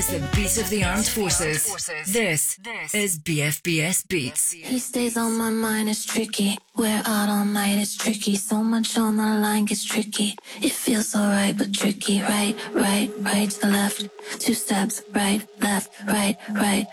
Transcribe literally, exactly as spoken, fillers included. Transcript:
is the beat of the armed forces. This is B F B S Beats. He stays on my mind, it's tricky. We're out all night, it's tricky. So much on the line gets tricky. It feels so right, but tricky. Right, right, right to left. Two steps, right, left, right, right,